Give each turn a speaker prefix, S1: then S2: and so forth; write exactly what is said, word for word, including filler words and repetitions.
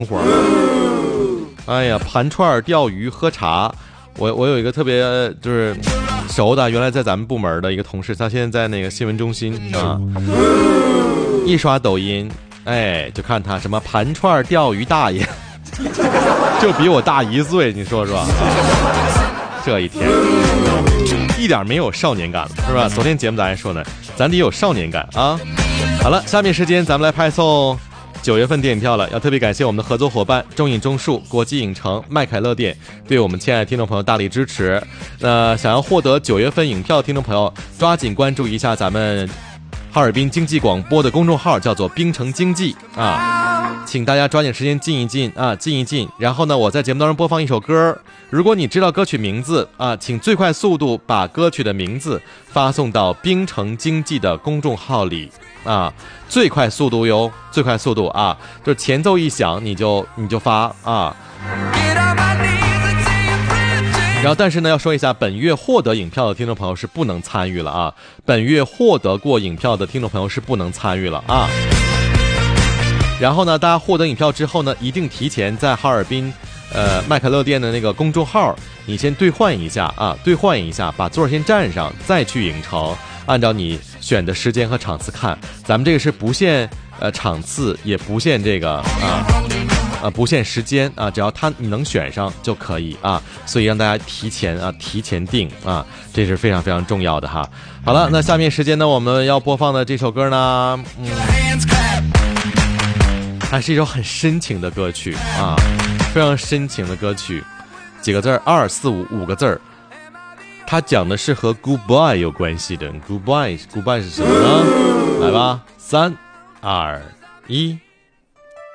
S1: 活。哎呀，盘串、钓鱼、喝茶。我我有一个特别就是熟的，原来在咱们部门的一个同事，他现在在那个新闻中心啊，一刷抖音，哎，就看他什么盘串、钓鱼大爷，就比我大一岁，你说说，啊、这一天一点没有少年感了，是吧？昨天节目咱还说呢，咱得有少年感啊。好了，下面时间咱们来派送九月份电影票了，要特别感谢我们的合作伙伴中影中数、国际影城、麦凯乐店对我们亲爱的听众朋友大力支持。那想要获得九月份影票的听众朋友，抓紧关注一下咱们哈尔滨经济广播的公众号，叫做冰城经济啊，请大家抓紧时间进一进啊，进一进。然后呢，我在节目当中播放一首歌，如果你知道歌曲名字啊，请最快速度把歌曲的名字发送到冰城经济的公众号里。啊，最快速度哟，最快速度啊，就是前奏一响你就你就发啊。然后，但是呢，要说一下，本月获得影票的听众朋友是不能参与了啊。本月获得过影票的听众朋友是不能参与了啊。然后呢，大家获得影票之后呢，一定提前在哈尔滨呃麦凯乐店的那个公众号，你先兑换一下啊，兑换一下，把座先占上，再去影城。按照你选的时间和场次看，咱们这个是不限呃场次，也不限这个啊啊不限时间啊，只要他你能选上就可以啊，所以让大家提前啊提前订啊，这是非常非常重要的哈。好了，那下面时间呢，我们要播放的这首歌呢，嗯，还是一首很深情的歌曲啊，非常深情的歌曲，几个字儿，二四五五个字儿。它讲的是和 goodbye 有关系的 ，goodbye goodbye 是什么呢？来吧，三、二、一。